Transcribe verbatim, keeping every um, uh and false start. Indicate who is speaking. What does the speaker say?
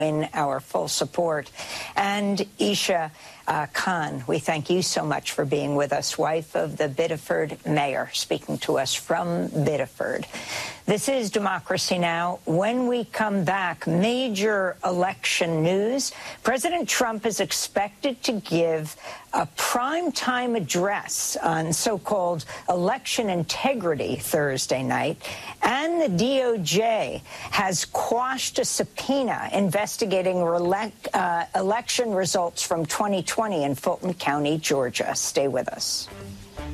Speaker 1: in our full support. And Isha uh, Khan, we thank you so much for being with us, wife of the Biddeford mayor, speaking to us from Biddeford. This is Democracy Now! When we come back, major election news. President Trump is expected to give a primetime address on so-called election integrity Thursday night, and the D O J has quashed a subpoena investigating rele- uh, election results from twenty twenty in Fulton County, Georgia. Stay with us.